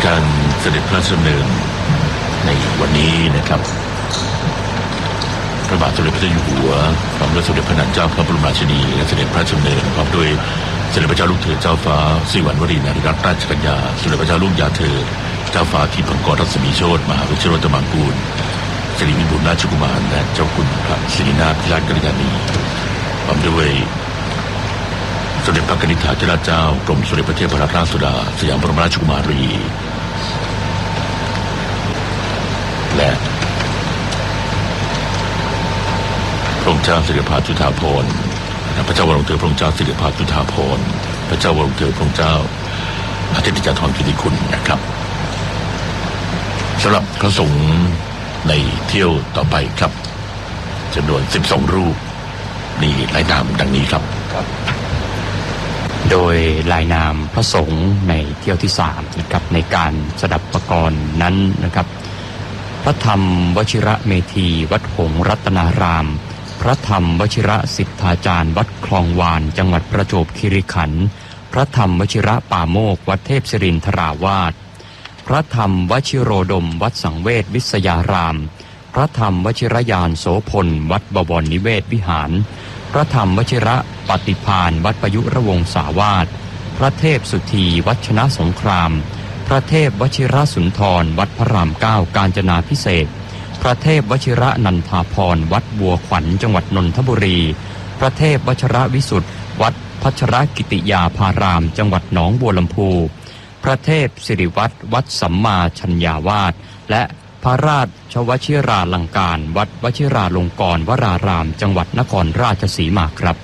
การเสด็จพระราชดำเนินในวันนี้นะครับพระบาทสมเด็จพระเจ้าอยู่หัวพร้อมด้วยสมเด็จพระนางเจ้าพระบรมราชินีและเสด็จพระราชดำเนินพร้อมด้วยสมเด็จพระเจ้าลูกเธอเจ้าฟ้าสิริวัณวรีนารีรัตนราชกัญญาสมเด็จพระเจ้าลูกยาเธอเจ้าฟ้าทิพย์กรรัศมีโชติมหาวชิรตมังกูลสิริวิบูลย์ราชกุมารและเจ้าคุณพระศรีนาถพิราชกัลยาณีพร้อมด้วยสมเด็จพระกนิษฐาธิราชเจ้ากรมสมเด็จพระเทพรัตนราชสุดาสยามบรมราชกุมารีและพระองค์เจ้าสิริภาจุฑาภรณ์พระเจ้าวรวงศ์เธอพระองค์เจ้าสิริภาจุฑาภรณ์พระเจ้าวรวงศ์เธอพระองค์เจ้าอาทิตย์จันทร์กิติคุณนะครับสำหรับพระสงฆ์ในเที่ยวต่อไปครับจำนวน12รูปนี่รายนามดังนี้ครับโดยรายนามพระสงฆ์ในเที่ยวที่3นะครับในการสดับปกรณ์นั้นนะครับพระธรรมวชิระเมธีวัดหงส์รัตนารามพระธรรมวชิระสิทธาจารย์วัดคลองวานจังหวัดประจวบคีรีขันธ์พระธรรมวชิระป่าโมกวัดเทพศิรินทราวาสพระธรรมวชิโรดมวัดสังเวชวิทยารามพระธรรมวชิรยานโสพลวัดบวรนิเวศวิหารพระธรรมวชิระปฏิภาณวัดประยุรวงศาวาสพระเทพสุธีวัดชนะสงครามพระเทพวชิรสุนทรวัดพระรามเก้ากาญจนาภิเษกพระเทพวชิระนันทาภรณ์วัดบัวขวัญจังหวัดนนทบุรีพระเทพวชิระวิสุทธิ์วัดพัชรกิติยาภารามจังหวัดหนองบัวลำพูพระเทพสิริวัตรวัดสัมมาชัญญาวาสและพระราชวชิราลังการวัดวชิราลงกรณ์วรารามจังหวัดนครราชสีมาครับ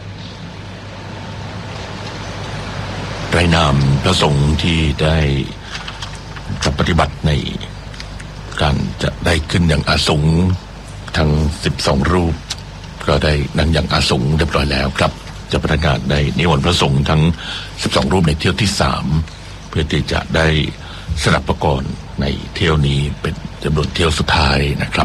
รายนามพระสงฆ์ที่ได้ปฏิบัติในการจะได้ขึ้นอย่างอาสงฆ์ทั้ง12รูปก็ได้นั่งอย่างอาสงฆ์เรียบร้อยแล้วครับจะประกาศในนิมนต์พระสงฆ์ทั้ง12รูปในเที่ยวที่3เพื่อที่จะได้สดับปกรณ์ในเที่ยวนี้เป็นจำนวนเที่ยวสุดท้ายนะครับ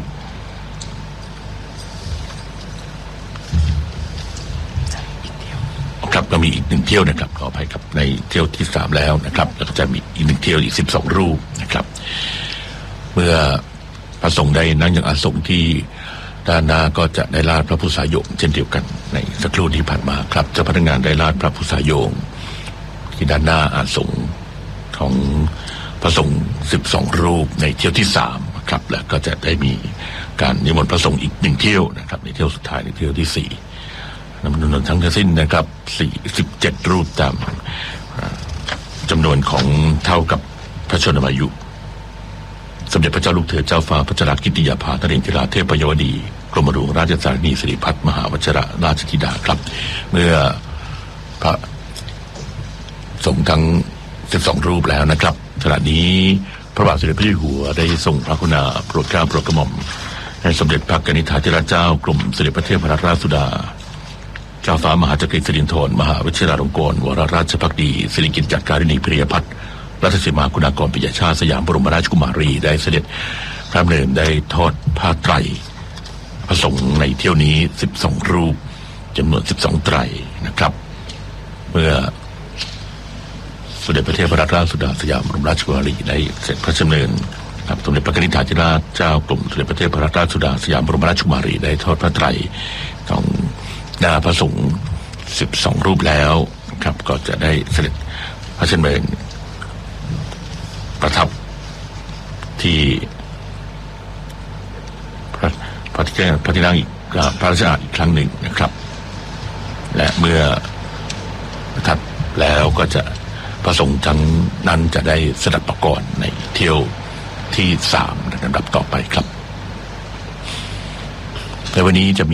ครับก็มีอีก1เที่ยวนะครับขออภัยครับในเที่ยวที่3แล้วนะครับแล้วก็จะมีอีก1เที่ยวอีก12รูปนะครับเมื่อพระสงฆ์ได้นั่งอย่างอาสงฆ์ที่ด้านหน้าก็จะได้ลาดพระพุทธสายโยงเช่นเดียวกันในสักครู่ที่ผ่านมาครับเจ้าพนักงานได้ลาดพระพุทธสายโยงที่ด้านหน้าอาสงฆ์ของพระสงฆ์12รูปในเที่ยวที่3ครับและก็จะได้มีการนิมนต์พระสงฆ์อีก1เที่ยวนะครับในเที่ยวสุดท้ายในเที่ยวที่4จำนวนทั้งสิ้นนะครับ47รูปตามจำนวนของเท่ากับพระชนมายุสมเด็จพระเจ้าลูกเธอเจ้าฟ้าพัชรกิติยาภานรินทราเทพยวดีกรมหลวงราชสานีสิริพัฒน์มหาวชิรราชธิดาครับเมื่อพระสงฆ์ทั้ง12รูปแล้วนะครับขณะนี้พระบาทสมเด็จพระเจ้าอยู่หัวได้ทรงพระกรุณาโปรดเกล้าโปรดกระหม่อมให้สมเด็จพระกนิษฐาธิราชเจ้ากรมสมเด็จพระเทพรัตนราชสุดาเจ้าฟ้ามหาจักรีสิรินธรมหาวชิราลงกรณ์วรราชภักดีสิริกิติ์จักริณีพิริยพัฒน์รัชสีมาคุณากรปิยชาติสยามบรมราชกุมารีได้เสด็จพระดำเนินได้ทอดผ้าไตรพระสงฆ์ในเที่ยวนี้12รูปจำนวน12ไตรนะครับเมื่อสมเด็จพระเทพรัตนราชสุดาสยามบรมราชกุมารีได้เสด็จพระดำเนินครับสมเด็จพระกนิษฐาธิราชเจ้ากรมสมเด็จพระเทพรัตนราชสุดาสยามบรมราชกุมารีได้ทอดพระไตรของหน้าพระสงฆ์12รูปแล้วครับก็จะได้เสด็จพระดำเนินประทับที่พระที่นั่งอีกพระราชอาณาอีกครั้งหนึ่งนะครับและเมื่อประทับแล้วก็จะพระสงฆ์ทั้งนั้นจะได้สดับปกรณ์ในเที่ยวที่3ในลำดับต่อไปครับในวันนี้จะ